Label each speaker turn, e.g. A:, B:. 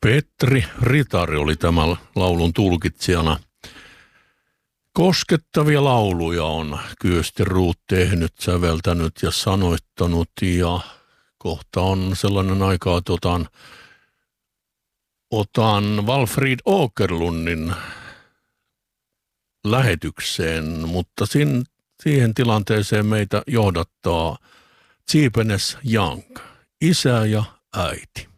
A: Petri Ritari oli tämän laulun tulkitsijana. Koskettavia lauluja on Kyösti Ruut tehnyt, säveltänyt ja sanoittanut, ja kohta on sellainen aika, että otan Valfrid Åkerlundin lähetykseen, mutta siihen tilanteeseen meitä johdattaa Chipenes Young, isä ja äiti.